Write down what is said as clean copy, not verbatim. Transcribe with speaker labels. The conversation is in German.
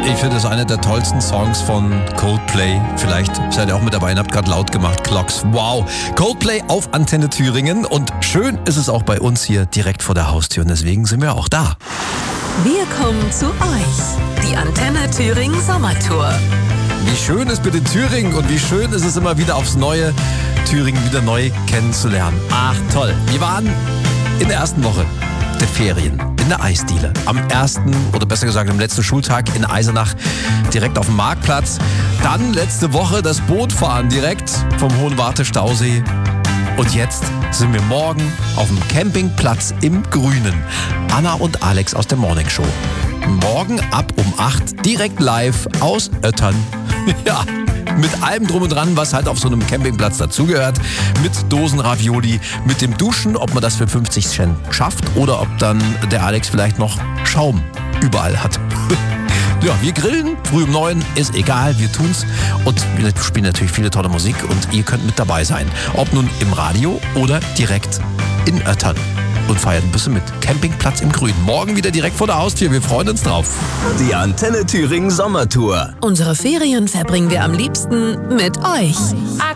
Speaker 1: Ich finde, das ist einer der tollsten Songs von Coldplay. Vielleicht seid ihr auch mit dabei und habt gerade laut gemacht. Clocks. Wow. Coldplay auf Antenne Thüringen. Und schön ist es auch bei uns hier direkt vor der Haustür. Und deswegen sind wir auch da.
Speaker 2: Wir kommen zu euch. Die Antenne Thüringen Sommertour.
Speaker 1: Wie schön ist bitte Thüringen und wie schön ist es immer wieder aufs Neue, Thüringen wieder neu kennenzulernen. Ach toll. Wir waren in der ersten Woche der Ferien in der Eisdiele. Am ersten oder besser gesagt am letzten Schultag in Eisenach direkt auf dem Marktplatz. Dann letzte Woche das Bootfahren direkt vom Hohenwarte-Stausee. Und jetzt sind wir morgen auf dem Campingplatz im Grünen. Anna und Alex aus der Morning Show. Morgen ab um 8 direkt live aus Öttern. Ja, mit allem drum und dran, was halt auf so einem Campingplatz dazugehört. Mit Dosen-Ravioli, mit dem Duschen, ob man das für 50 Cent schafft oder ob dann der Alex vielleicht noch Schaum überall hat. Ja, wir grillen, früh um 9, ist egal, wir tun's. Und wir spielen natürlich viele tolle Musik und ihr könnt mit dabei sein. Ob nun im Radio oder direkt in Öttern. Und feiern ein bisschen mit. Campingplatz im Grünen. Morgen wieder direkt vor der Haustür. Wir freuen uns drauf.
Speaker 3: Die Antenne Thüringen Sommertour.
Speaker 2: Unsere Ferien verbringen wir am liebsten mit euch.